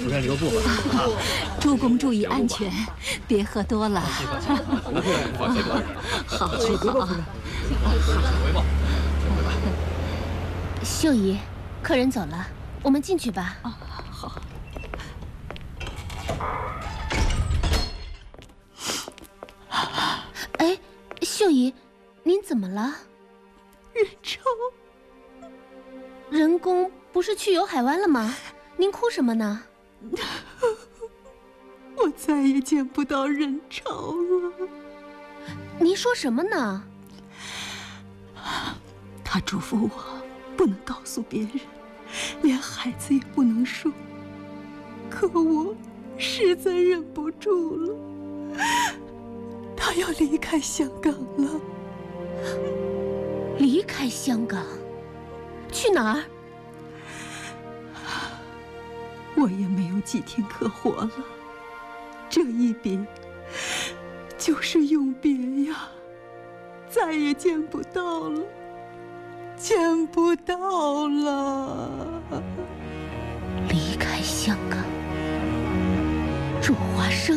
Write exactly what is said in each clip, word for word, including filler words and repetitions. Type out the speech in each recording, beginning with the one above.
夫人留步吧。 诸公注意安全，别喝多了。 放心吧。 好，好。 回吧。 秀姨，客人走了，我们进去吧。 啊，好。 哎，秀姨，您怎么了？ 任超， 人工不是去游海湾了吗？您哭什么呢？ 我再也见不到任超了。 您说什么呢？ 他嘱咐我不能告诉别人，连孩子也不能说。可我实在忍不住了，他要离开香港了。 离开香港？去哪儿？ 我也没有几天可活了，这一别就是永别呀，再也见不到了，见不到了。 离开香港，入华生，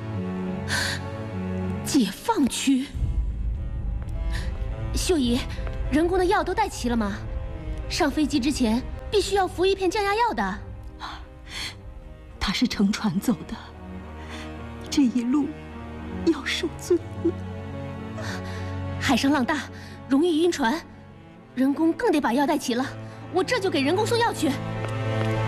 解放区。秀姨，人工的药都带齐了吗？上飞机之前必须要服一片降压药的。 他是乘船走的，这一路要受罪了。 海上浪大，容易晕船，人工更得把药带齐了。我这就给人工送药去。